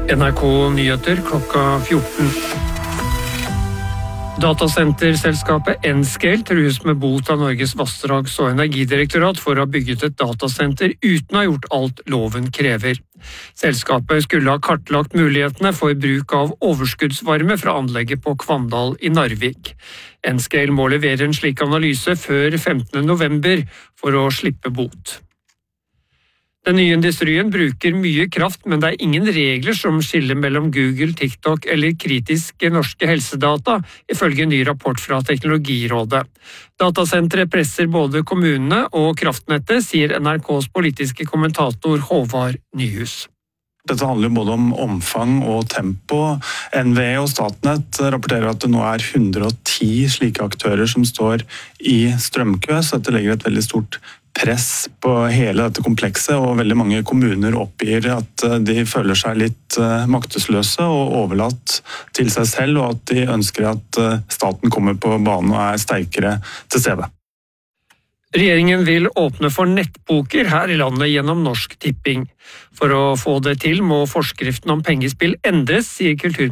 NRK Nyheter klokka 14. Datasenterselskapet Nscale trues med bot av Norges vassdrags- og energidirektorat for å ha bygget et datasenter uten å ha gjort alt loven krever. Selskapet skulle ha kartlagt mulighetene for bruk av overskuddsvarme fra anlegget på Kvandal i Narvik. Nscale må levere en slik analyse før 15. november for å slippe bot. Den nye industrien bruker mye kraft, men det er ingen regler som skiller mellom Google, TikTok eller kritiske norske helsedata, ifølge en ny rapport fra Teknologirådet. Datasenteret presser både kommunene og kraftnettet, sier NRKs politiske kommentator Håvard Nyhus. Dette handler både om omfang og tempo. NVE og Statnett rapporterer at det nå er 110 slike aktører som står i strømkø, så dette legger et veldig stort press på hele dette komplekset, og veldig mange kommuner oppgir at de føler seg litt maktesløse og overlatt til seg selv, og at de ønsker at staten kommer på banen og er sterkere til stede. Regjeringen vil åpne for nettpoker her i landet gjennom Norsk Tipping. For å få det til må forskriften om pengespill endres, sier